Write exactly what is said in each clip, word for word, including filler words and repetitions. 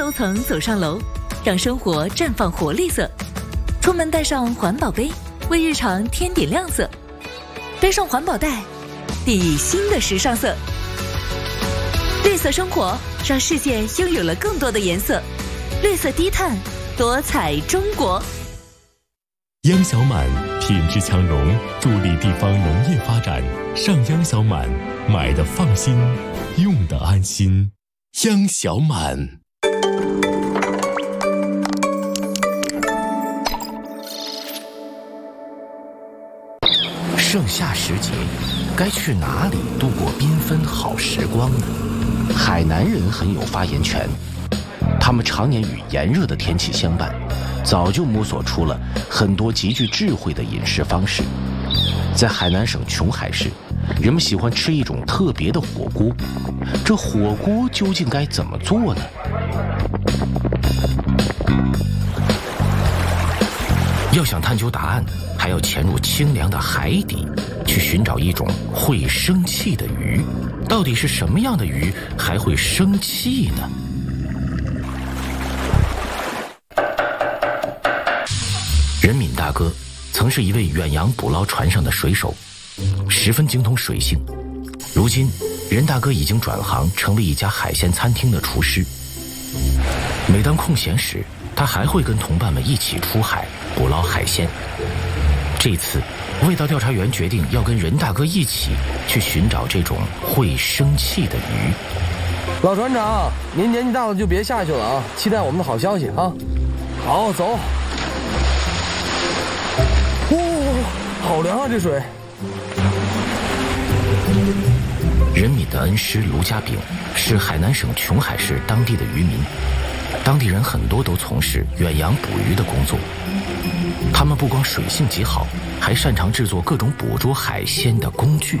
楼层走上楼，让生活绽放活力色。出门带上环保杯，为日常添点亮色。背上环保袋，定义新的时尚色。绿色生活，让世界拥有了更多的颜色。绿色低碳，多彩中国。 央小满品质强融，助力地方农业发展。上央小满，买的放心，用的安心。央小满。 盛夏时节，该去哪里度过缤纷好时光呢？海南人很有发言权，他们常年与炎热的天气相伴，早就摸索出了很多极具智慧的饮食方式。在海南省琼海市，人们喜欢吃一种特别的火锅，这火锅究竟该怎么做呢？要想探究答案，还要潜入清凉的海底，去寻找一种会生气的鱼。到底是什么样的鱼还会生气呢？任敏大哥曾是一位远洋捕捞船上的水手，十分精通水性。如今任大哥已经转行成为一家海鲜餐厅的厨师。每当空闲时，他还会跟同伴们一起出海捕捞海鲜。这次味道调查员决定要跟任大哥一起去寻找这种会生气的鱼。 老船长，您年纪大了就别下去了啊，期待我们的好消息啊。好，走。哦，好凉啊，这水。 任敏的恩师卢家炳是海南省琼海市当地的渔民，当地人很多都从事远洋捕鱼的工作。他们不光水性极好，还擅长制作各种捕捉海鲜的工具。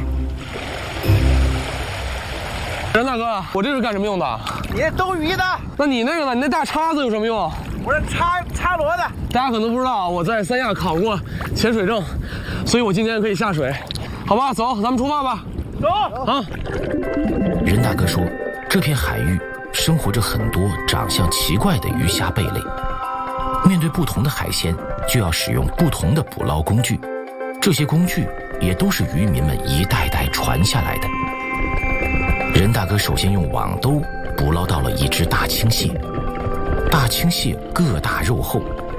任大哥，我这是干什么用的？ 你兜鱼的。 那你那个呢？你那大叉子有什么用？ 我是插插螺的。 大家可能不知道，我在三亚考过潜水证，所以我今天可以下水。好吧，走，咱们出发吧。 走。 啊。 任大哥说，这片海域生活着很多长相奇怪的鱼虾贝类，面对不同的海鲜，就要使用不同的捕捞工具，这些工具也都是渔民们一代代传下来的。任大哥首先用网兜捕捞到了一只大青蟹，大青蟹个大肉厚，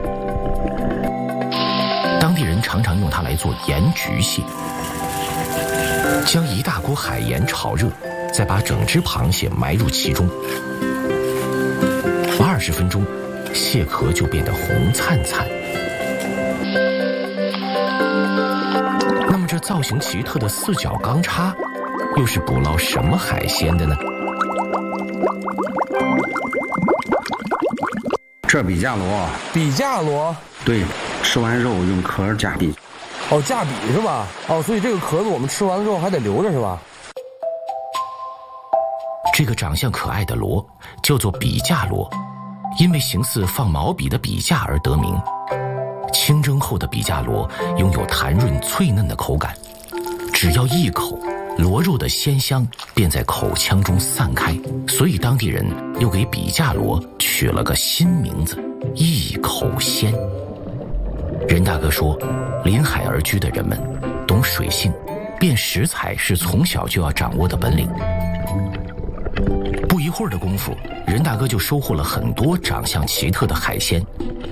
当地人常常用它来做盐焗蟹。将一大锅海盐炒热，再把整只螃蟹埋入其中，二十分钟，蟹壳就变得红灿灿。那么这造型奇特的四角钢叉又是捕捞什么海鲜的呢？ 这比价螺。 比价螺？ 对，吃完肉用壳夹底。 哦，架底是吧？哦，所以这个壳子我们吃完了之后还得留着是吧？ 这个长相可爱的螺叫做比价螺，因为形似放毛笔的笔架而得名。清蒸后的比价螺拥有弹润脆嫩的口感，只要一口，螺肉的鲜香便在口腔中散开，所以当地人又给比价螺取了个新名字——一口鲜。任大哥说，临海而居的人们懂水性，辨食材是从小就要掌握的本领。不一会儿的功夫，任大哥就收获了很多长相奇特的海鲜。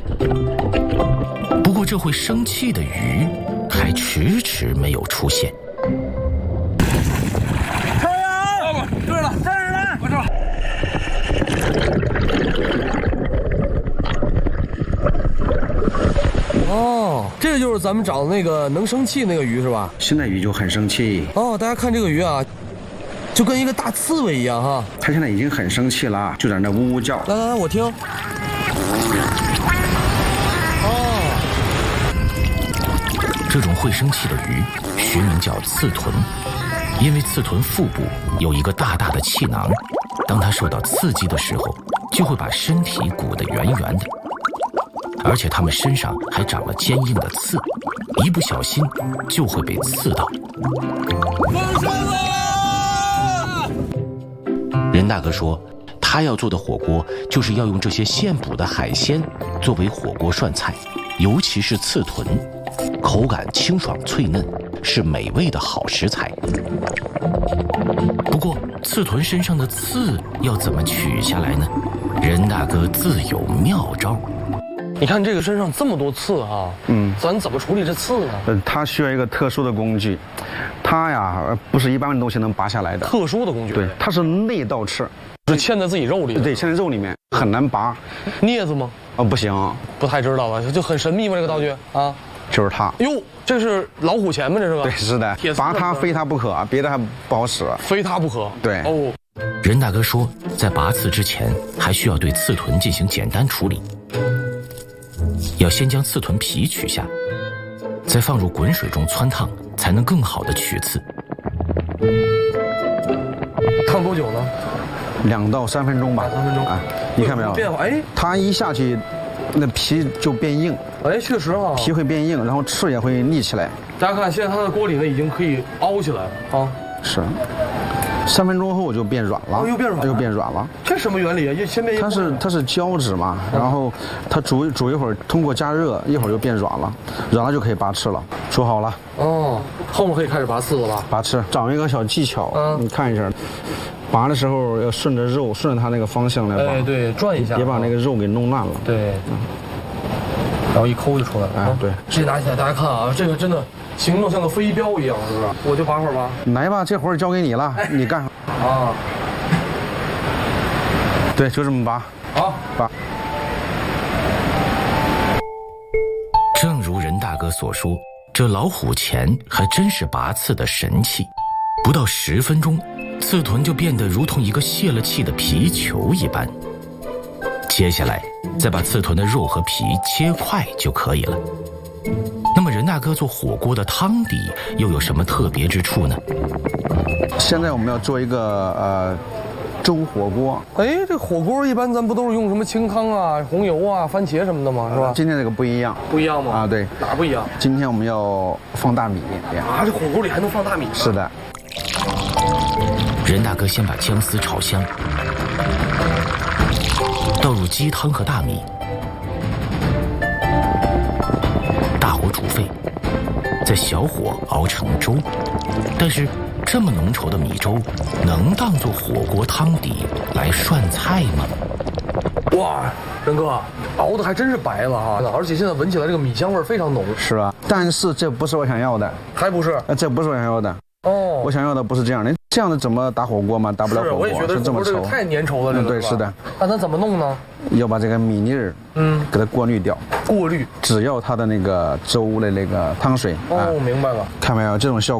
不过这会生气的鱼还迟迟没有出现。 超人，对了，这儿呢，我说。 哦，这个就是咱们找的那个能生气那个鱼是吧？ 现在鱼就很生气。 哦，大家看这个鱼啊，就跟一个大刺猬一样哈。 它现在已经很生气了，就在那呜呜叫。 来来来，我听。哦， 这种会生气的鱼学名叫刺豚，因为刺豚腹部有一个大大的气囊，当它受到刺激的时候，就会把身体鼓得圆圆的。而且它们身上还长了坚硬的刺，一不小心就会被刺到。 放生了！ 任大哥说，他他要做的火锅就是要用这些现捕的海鲜作为火锅涮菜，尤其是刺豚，口感清爽脆嫩，是美味的好食材。不过刺豚身上的刺要怎么取下来呢？任大哥自有妙招。 你看这个身上这么多刺啊， 嗯， 咱怎么处理这刺呢？ 呃，它需要一个特殊的工具，它呀呃不是一般的东西能拔下来的。 特殊的工具。 对，它是内倒刺， 是嵌在自己肉里的。 对，嵌在肉里面很难拔。 镊子吗？ 啊，不行， 不太知道了，就很神秘吗？这个道具啊， 就是它。 哟，这是老虎钳吗？这是吧？ 对，是的，拔它非它不可，别的还不好使。 非它不可。 对。 哦。 任大哥说，在拔刺之前，还需要对刺豚进行简单处理。要先将刺豚皮取下，再放入滚水中汆烫，才能更好的取刺。 烫多久呢？ 两到三分钟吧。 三分钟啊，你看没有？ 变化哎， 它一下去，那皮就变硬。 哎，确实啊， 皮会变硬，然后刺也会立起来。 大家看，现在它的锅里呢已经可以凹起来了啊。 是。三分钟后就变软了， 哦，又变软了， 又变软了。 这什么原理啊？又先变它是它是胶质嘛，然后它煮煮一会儿，通过加热，一会儿就变软了，软了就可以拔刺了。煮好了。 哦，后面可以开始拔刺了吧？ 拔刺，掌握一个小技巧， 嗯， 你看一下，拔的时候要顺着肉，顺着它那个方向来拔。 哎，对，转一下， 别把那个肉给弄烂了。 对。然后一抠就出来了。 哎，对。 这拿起来，大家看啊，这个真的形状像个飞镖一样，是不是？我就拔会儿吧。 来吧，这活儿交给你了，你干。 啊。 对，就这么拔。 好， 拔。 正如任大哥所说，这老虎钳还真是拔刺的神器。不到十分钟，刺豚就变得如同一个泄了气的皮球一般。接下来，再把刺豚的肉和皮切块就可以了。那么任大哥做火锅的汤底又有什么特别之处呢？ 现在我们要做一个呃粥火锅。 哎，这火锅一般咱不都是用什么清汤啊、红油啊、番茄什么的吗？是吧？ 今天这个不一样。 不一样吗？ 啊，对。 哪不一样？ 今天我们要放大米。 啊，这火锅里还能放大米？ 是的。 任大哥先把姜丝炒香，倒入鸡汤和大米，大火煮沸，在小火熬成粥。但是这么浓稠的米粥能当做火锅汤底来涮菜吗？ 哇，任哥，熬的还真是白了哈，而且现在闻起来这个米香味非常浓。 是吧？但是这不是我想要的。 还不是？ 呃，这不是我想要的。 哦， 我想要的不是这样的，这样的怎么打火锅吗？打不了火锅。 是，我也觉得是这么稠， 太粘稠了，这个。 对，是的。 那咱怎么弄呢？ 要把这个米粒儿，嗯，给它过滤掉。 过滤。 只要它的那个粥的那个汤水。 哦，明白了。 看没有，这种效果。